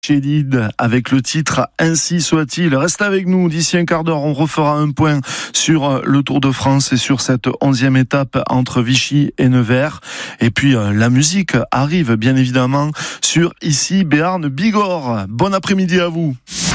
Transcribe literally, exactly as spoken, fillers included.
Chédid avec le titre Ainsi soit-il. Reste avec nous, d'ici un quart d'heure, on refera un point sur le Tour de France et sur cette onzième étape entre Vichy et Nevers. Et puis la musique arrive bien évidemment sur Ici Béarn Bigorre. Bon après-midi à vous.